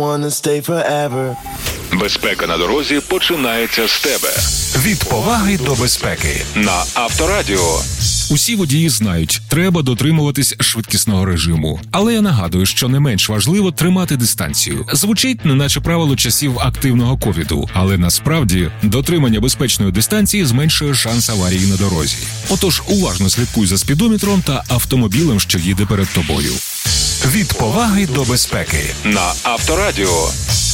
Безпека на дорозі починається з тебе. Від поваги до безпеки. На Авторадіо. Усі водії знають, треба дотримуватись швидкісного режиму. Але я нагадую, що не менш важливо тримати дистанцію. Звучить, неначе правило часів активного ковіду, але насправді дотримання безпечної дистанції зменшує шанс аварії на дорозі. Отож, уважно слідкуй за спідометром та автомобілем, що їде перед тобою. Від поваги до безпеки. На Авторадіо.